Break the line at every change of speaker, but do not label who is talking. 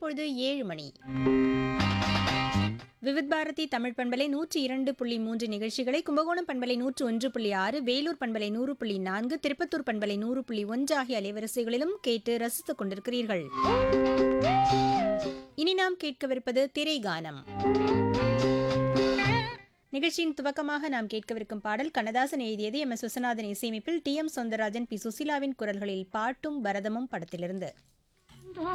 இப்பொழுது 7 மணி. விவித் பாரதி தமிழ் பண்பலை 102.3 நிகழ்ச்சிகளை கும்பகோணம் பண்பலை 101.6, வேலூர் பண்பலை 100.4, திருப்பத்தூர் பண்பலை 100.1 ஆகிய அலைவரிசைகளிலும் கேட்டு ரசித்துக் கொண்டிருக்கிறீர்கள். இனி நாம் கேட்கவிருப்பது திரைகானம். நிகழ்ச்சியின் துவக்கமாக நாம் கேட்கவிருக்கும் பாடல் கண்ணதாசன் எழுதியது, எம்.எஸ். விஸ்வநாதன் இசையமைப்பில் டி.எம். சௌந்தரராஜன், பி. சுசீலாவின் குரல்களில் பாட்டும் பரதமும் படத்திலிருந்து.